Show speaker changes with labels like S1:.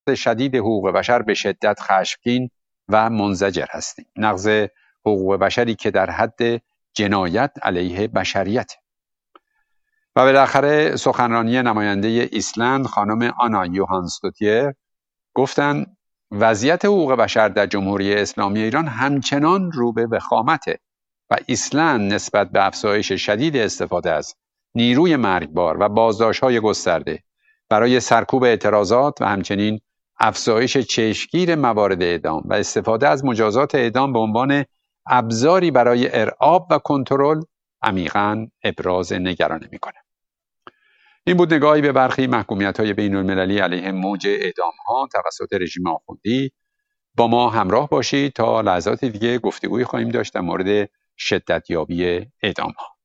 S1: شدید حقوق بشر به شدت خشمگین و منزجر هستیم. نقض حقوق بشری که در حد جنایت علیه بشریت. و بالاخره سخنرانی نماینده ایسلند خانم آنا یوهانسدوتیر گفتن وضعیت حقوق بشر در جمهوری اسلامی ایران همچنان رو به وخامته و ایسلند نسبت به افزایش شدید استفاده از نیروی مرگبار و بازداشت‌های گسترده برای سرکوب اعتراضات و همچنین افزایش چشمگیر موارد اعدام و استفاده از مجازات اعدام به عنوان ابزاری برای ارعاب و کنترل عمیقاً ابراز نگرانی می‌کنه. این بود نگاهی به برخی محکومیت‌های بین‌المللی علیه موج اعدام‌ها توسط رژیم آخوندی. با ما همراه باشید تا لحظات دیگه گفتگوی خواهیم داشت در مورد شدتیابی اعدام‌ها.